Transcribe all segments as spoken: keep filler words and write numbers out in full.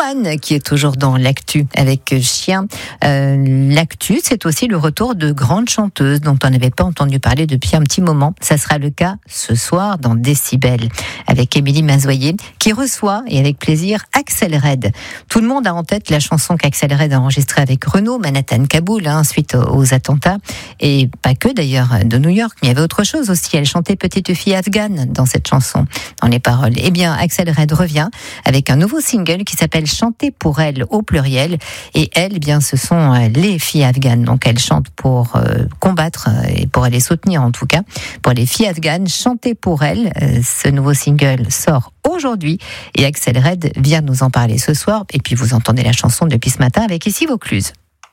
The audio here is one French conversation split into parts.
Johan qui est toujours dans l'actu avec Chien. Euh, l'actu, c'est aussi le retour de grandes chanteuses dont on n'avait pas entendu parler depuis un petit moment. Ça sera le cas ce soir dans Décibel avec Émilie Mazoyer qui reçoit et avec plaisir Axel Red. Tout le monde a en tête la chanson qu'Axel Red a enregistrée avec Renaud, Manhattan Kaboul, hein, suite aux attentats et pas que d'ailleurs de New York, mais il y avait autre chose aussi. Elle chantait Petite fille afghane dans cette chanson, dans les paroles. Eh bien, Axel Red revient avec un nouveau single qui s'appelle Chanter pour elle au pluriel. Et elle, eh bien, ce sont les filles afghanes. Donc, elle chante pour euh, combattre et pour les soutenir en tout cas. Pour les filles afghanes, Chanter pour elles. Euh, ce nouveau single sort aujourd'hui et Axel Red vient nous en parler ce soir. Et puis, vous entendez la chanson depuis ce matin avec Ici Vaucluse.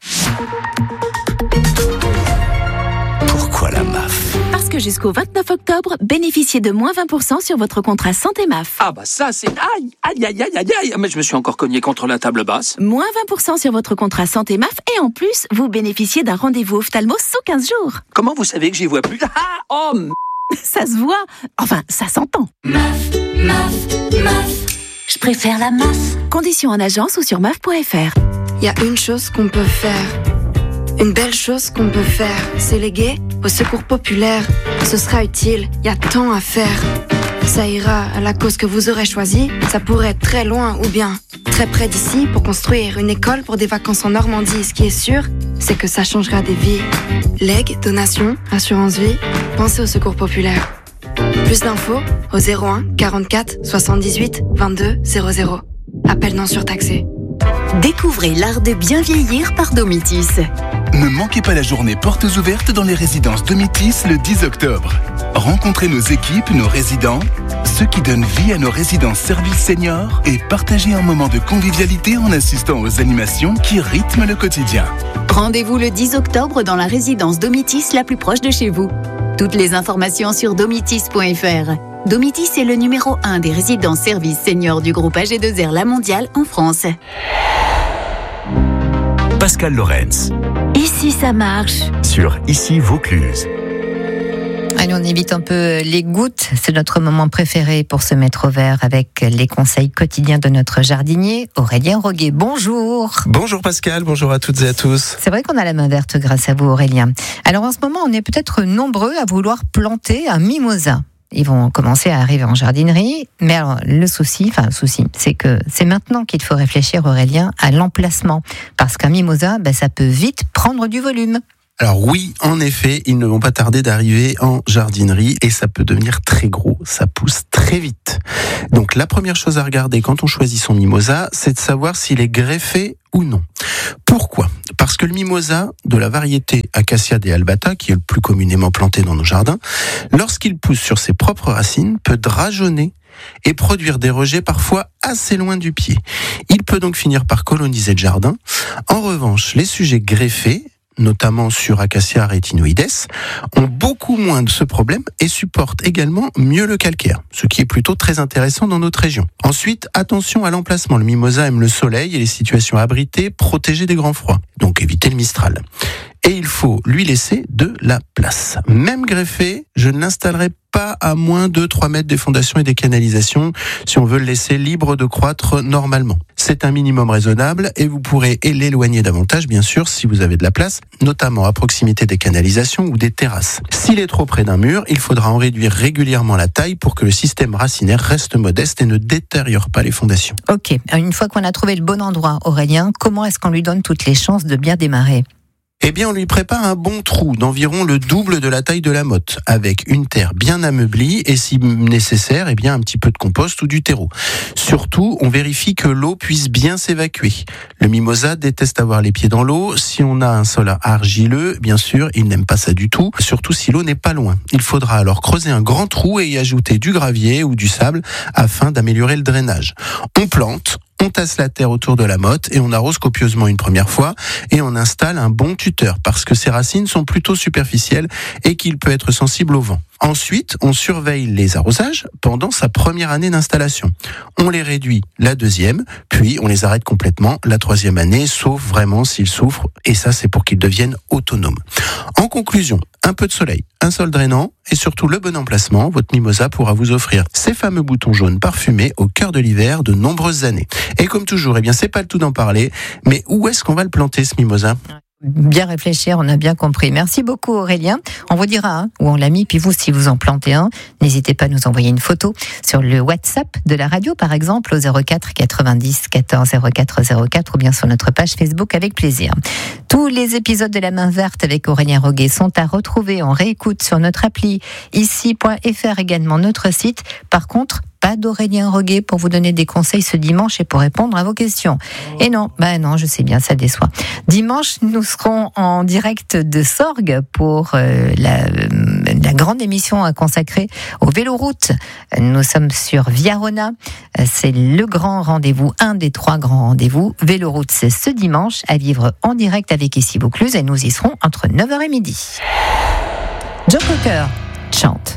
Pourquoi la M A F ? Parce que jusqu'au vingt-neuf octobre, bénéficiez de moins vingt pour cent sur votre contrat Santé M A F. Ah bah ça c'est... Aïe, aïe, aïe, aïe, aïe, aïe. Mais je me suis encore cogné contre la table basse. Moins vingt pour cent sur votre contrat Santé M A F et en plus, vous bénéficiez d'un rendez-vous ophtalmo sous quinze jours. Comment vous savez que j'y vois plus ? Ah, oh, m... Ça se voit. Enfin, ça s'entend. M A F, M A F, M A F. Je préfère la M A F. Conditions en agence ou sur M A F point F R. Il y a une chose qu'on peut faire. Une belle chose qu'on peut faire, c'est léguer au secours populaire. Ce sera utile, il y a tant à faire. Ça ira à la cause que vous aurez choisie. Ça pourrait être très loin ou bien très près d'ici pour construire une école pour des vacances en Normandie. Ce qui est sûr, c'est que ça changera des vies. Legs, donations, assurance vie, pensez au secours populaire. Plus d'infos au zéro un quarante-quatre soixante-dix-huit vingt-deux zéro zéro. Appel non surtaxé. Découvrez l'art de bien vieillir par Domitis. Ne manquez pas la journée portes ouvertes dans les résidences Domitis le dix octobre. Rencontrez nos équipes, nos résidents, ceux qui donnent vie à nos résidences services seniors et partagez un moment de convivialité en assistant aux animations qui rythment le quotidien. Rendez-vous le dix octobre dans la résidence Domitis la plus proche de chez vous. Toutes les informations sur domitis point F R. Domitis est le numéro un des résidences services seniors du groupe A G deux R La Mondiale en France. Pascal Lorenz. Et si ça marche ? Sur Ici Vaucluse. Allez, on évite un peu les gouttes. C'est notre moment préféré pour se mettre au vert avec les conseils quotidiens de notre jardinier, Aurélien Roguet. Bonjour. Bonjour Pascal, bonjour à toutes et à tous. C'est vrai qu'on a la main verte grâce à vous, Aurélien. Alors en ce moment, on est peut-être nombreux à vouloir planter un mimosa. Ils vont commencer à arriver en jardinerie. Mais alors, le souci, enfin, le souci, c'est que c'est maintenant qu'il faut réfléchir, Aurélien, à l'emplacement. Parce qu'un mimosa, ben, ça peut vite prendre du volume. Alors oui, en effet, ils ne vont pas tarder d'arriver en jardinerie et ça peut devenir très gros, ça pousse très vite. Donc la première chose à regarder quand on choisit son mimosa, c'est de savoir s'il est greffé ou non. Pourquoi ? Parce que le mimosa de la variété Acacia dealbata, qui est le plus communément planté dans nos jardins, lorsqu'il pousse sur ses propres racines, peut drageonner et produire des rejets parfois assez loin du pied. Il peut donc finir par coloniser le jardin. En revanche, les sujets greffés, notamment sur Acacia retinoides, ont beaucoup moins de ce problème et supportent également mieux le calcaire, ce qui est plutôt très intéressant dans notre région. Ensuite, attention à l'emplacement. Le mimosa aime le soleil et les situations abritées, protégées des grands froids. Donc évitez le mistral. Et il faut lui laisser de la place. Même greffé, je ne l'installerai pas à moins de trois mètres des fondations et des canalisations si on veut le laisser libre de croître normalement. C'est un minimum raisonnable et vous pourrez l'éloigner davantage, bien sûr, si vous avez de la place, notamment à proximité des canalisations ou des terrasses. S'il est trop près d'un mur, il faudra en réduire régulièrement la taille pour que le système racinaire reste modeste et ne détériore pas les fondations. Ok, une fois qu'on a trouvé le bon endroit, Aurélien, comment est-ce qu'on lui donne toutes les chances de bien démarrer ? Eh bien, on lui prépare un bon trou d'environ le double de la taille de la motte, avec une terre bien ameublée et, si nécessaire, eh bien, un petit peu de compost ou du terreau. Surtout, on vérifie que l'eau puisse bien s'évacuer. Le mimosa déteste avoir les pieds dans l'eau. Si on a un sol argileux, bien sûr, il n'aime pas ça du tout, surtout si l'eau n'est pas loin. Il faudra alors creuser un grand trou et y ajouter du gravier ou du sable afin d'améliorer le drainage. On plante, on tasse la terre autour de la motte et on arrose copieusement une première fois et on installe un bon tuteur parce que ses racines sont plutôt superficielles et qu'il peut être sensible au vent. Ensuite, on surveille les arrosages pendant sa première année d'installation. On les réduit la deuxième, puis on les arrête complètement la troisième année, sauf vraiment s'ils souffrent, et ça c'est pour qu'ils deviennent autonomes. En conclusion, un peu de soleil, un sol drainant et surtout le bon emplacement, votre mimosa pourra vous offrir ces fameux boutons jaunes parfumés au cœur de l'hiver de nombreuses années. Et comme toujours, eh bien c'est pas le tout d'en parler, mais où est-ce qu'on va le planter ce mimosa ? Bien réfléchir, on a bien compris. Merci beaucoup Aurélien. On vous dira hein, où on l'a mis, puis vous, si vous en plantez un, n'hésitez pas à nous envoyer une photo sur le WhatsApp de la radio, par exemple, au zéro quatre quatre-vingt-dix quatorze zéro quatre zéro quatre ou bien sur notre page Facebook avec plaisir. Tous les épisodes de La Main Verte avec Aurélien Roguet sont à retrouver en réécoute sur notre appli ici point f r, également notre site. Par contre, pas d'Aurélien Roguet pour vous donner des conseils ce dimanche et pour répondre à vos questions. Et non, bah non, je sais bien, ça déçoit. Dimanche, nous serons en direct de Sorgues pour euh, la, la grande émission consacrée au véloroute. Nous sommes sur Viarona. C'est le grand rendez-vous, un des trois grands rendez-vous. Véloroute, c'est ce dimanche à vivre en direct avec Ici Vaucluse et nous y serons entre neuf heures et midi. Joe Cocker chante.